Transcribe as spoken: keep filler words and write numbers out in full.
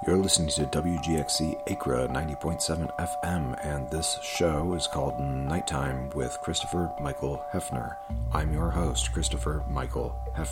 You're listening to W G X C Acra ninety point seven F M, and this show is called Nighttime with Christopher Michael Hefner. I'm your host, Christopher Michael Hefner.